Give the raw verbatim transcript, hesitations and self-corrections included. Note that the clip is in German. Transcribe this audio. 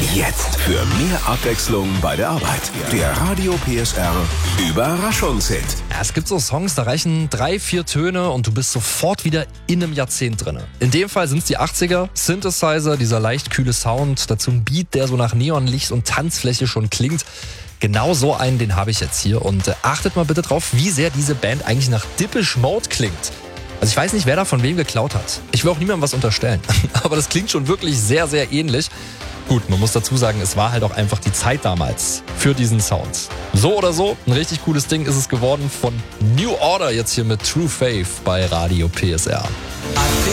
Jetzt für mehr Abwechslung bei der Arbeit. Der Radio P S R Überraschungshit. Ja, es gibt so Songs, da reichen drei, vier Töne und du bist sofort wieder in einem Jahrzehnt drin. In dem Fall sind es die achtziger, Synthesizer, dieser leicht kühle Sound, dazu ein Beat, der so nach Neonlicht und Tanzfläche schon klingt. Genau so einen, den habe ich jetzt hier und äh, achtet mal bitte drauf, wie sehr diese Band eigentlich nach Depeche Mode klingt. Also ich weiß nicht, wer da von wem geklaut hat. Ich will auch niemandem was unterstellen, aber das klingt schon wirklich sehr, sehr ähnlich. Gut, man muss dazu sagen, es war halt auch einfach die Zeit damals für diesen Sound. So oder so, ein richtig cooles Ding ist es geworden von New Order jetzt hier mit True Faith bei Radio P S R.